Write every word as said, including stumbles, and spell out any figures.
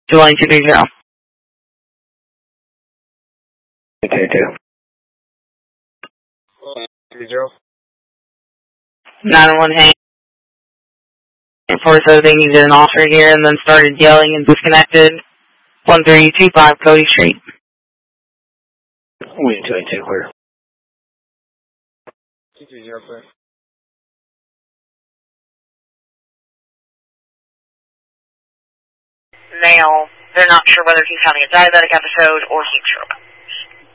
two one two three zero. two two. three zero. nine one hang. Enforce says they needed an officer here and then started yelling and disconnected. one three two five Cody Street. Wing two eight two, clear. two three zero, clear. Male, they're not sure whether he's having a diabetic episode or heat stroke.